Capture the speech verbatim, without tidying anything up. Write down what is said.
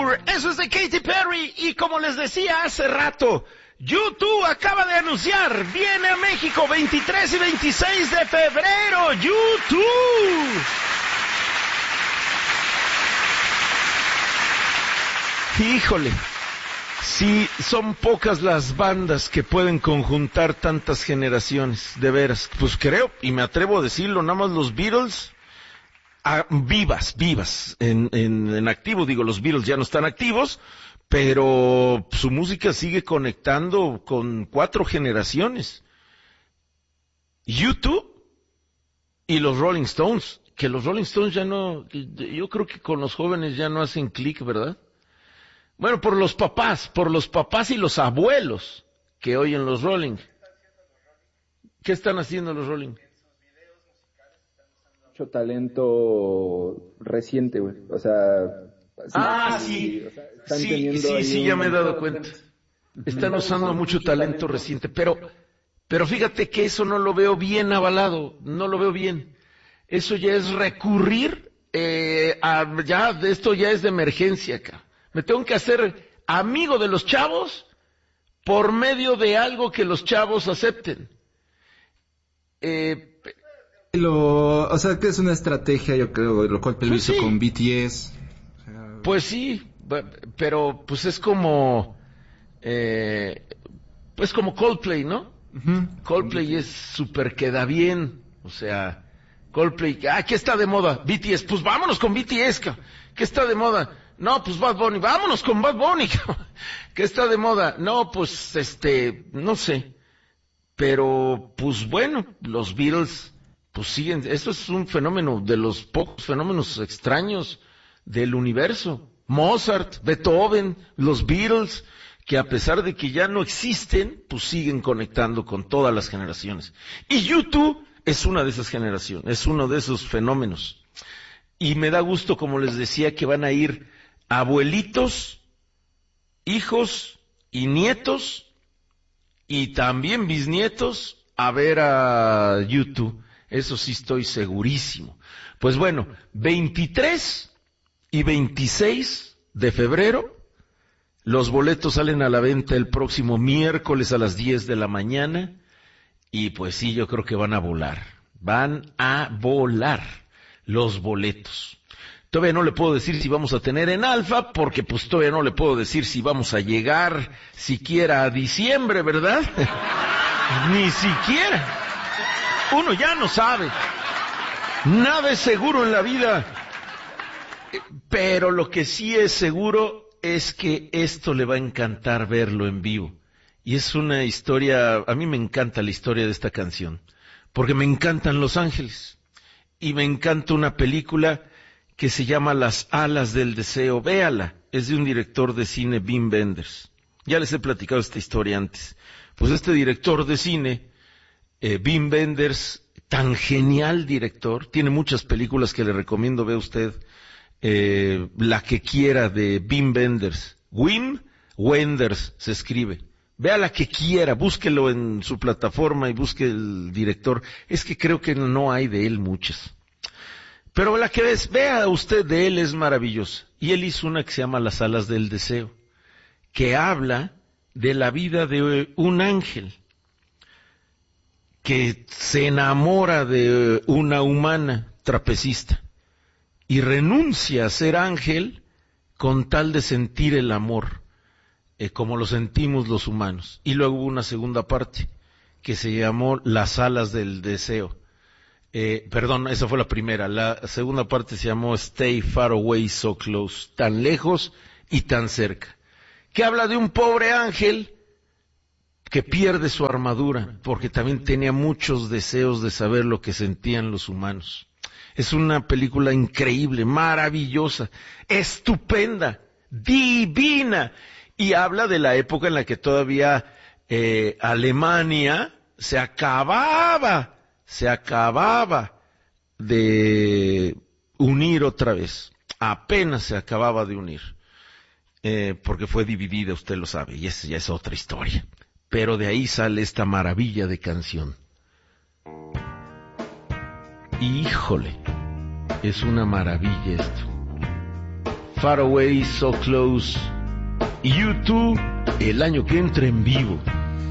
Tour. Eso es de Katy Perry. Y como les decía hace rato, YouTube acaba de anunciar, viene a México veintitrés y veintiséis de febrero. YouTube. Híjole. Sí, son pocas las bandas que pueden conjuntar tantas generaciones, de veras. Pues creo, y me atrevo a decirlo, nada más los Beatles, ah, vivas, vivas, en, en, en activo, digo, los Beatles ya no están activos, pero su música sigue conectando con cuatro generaciones. YouTube y los Rolling Stones, que los Rolling Stones ya no, yo creo que con los jóvenes ya no hacen clic, ¿verdad? Bueno, por los papás, por los papás y los abuelos que oyen los Rolling. ¿Qué están haciendo los Rolling? Mucho talento reciente, güey. O sea... Sí, ah, sí. O sea, sí, sí, sí, ya me he dado cuenta. Están usando mucho talento reciente, pero, pero fíjate que eso no lo veo bien avalado, no lo veo bien. Eso ya es recurrir, eh, a, ya, esto ya es de emergencia acá. Me tengo que hacer amigo de los chavos por medio de algo que los chavos acepten. Eh, lo, o sea, que es una estrategia, yo creo, lo cual lo pues hizo sí. con B T S. O sea, pues sí, pero pues es como, eh, pues como Coldplay, ¿no? Uh-huh. Coldplay es súper queda bien, o sea, Coldplay, ah, ¿qué está de moda? B T S, pues vámonos con B T S, ¿qué está de moda? No, pues Bad Bunny, vámonos con Bad Bunny, que está de moda. No, pues, este, no sé. Pero, pues bueno, los Beatles, pues siguen, esto es un fenómeno de los pocos fenómenos extraños del universo. Mozart, Beethoven, los Beatles, que a pesar de que ya no existen, pues siguen conectando con todas las generaciones. Y YouTube es una de esas generaciones, es uno de esos fenómenos. Y me da gusto, como les decía, que van a ir abuelitos, hijos y nietos y también bisnietos a ver a YouTube. Eso sí estoy segurísimo. Pues bueno, veintitrés y veintiséis de febrero, los boletos salen a la venta el próximo miércoles a las diez de la mañana y pues sí, yo creo que van a volar. Van a volar los boletos. Todavía no le puedo decir si vamos a tener en alfa, porque pues todavía no le puedo decir si vamos a llegar siquiera a diciembre, ¿verdad? Ni siquiera. Uno ya no sabe. Nada es seguro en la vida. Pero lo que sí es seguro es que esto le va a encantar verlo en vivo. Y es una historia, a mí me encanta la historia de esta canción, porque me encantan Los Ángeles. Y me encanta una película que se llama Las alas del deseo. Véala, es de un director de cine, Wim Wenders. Ya les he platicado esta historia antes. Pues este director de cine, eh, Wim Wenders, tan genial director, tiene muchas películas que le recomiendo, vea usted, eh, la que quiera de Wim Wenders. Wim Wenders se escribe. Vea la que quiera, búsquelo en su plataforma y busque el director. Es que creo que no hay de él muchas. Pero la que ves, vea usted de él, es maravillosa. Y él hizo una que se llama Las alas del deseo, que habla de la vida de un ángel que se enamora de una humana trapecista y renuncia a ser ángel con tal de sentir el amor, eh, como lo sentimos los humanos. Y luego hubo una segunda parte que se llamó Las alas del deseo. Eh, perdón, esa fue la primera. La segunda parte se llamó Stay Far Away So Close, tan lejos y tan cerca, que habla de un pobre ángel que pierde su armadura, porque también tenía muchos deseos de saber lo que sentían los humanos. Es una película increíble, maravillosa, estupenda, divina, y habla de la época en la que todavía eh, Alemania se acababa se acababa de unir otra vez, apenas se acababa de unir, eh, porque fue dividida, usted lo sabe, y esa ya es otra historia, pero de ahí sale esta maravilla de canción. Híjole, es una maravilla esto. Far Away, So Close y U dos el año que entra en vivo.